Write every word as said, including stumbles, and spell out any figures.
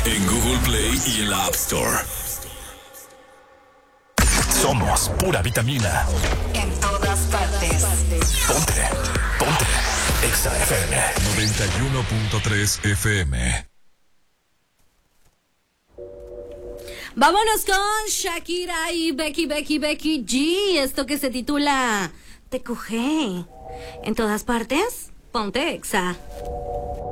En Google Play y en la App Store. Somos pura vitamina. En todas partes. Ponte, ponte. Exa F M noventa y uno punto tres F M. Vámonos con Shakira y Becky, Becky, Becky G. Esto que se titula Te cogé. En todas partes, ponte Exa.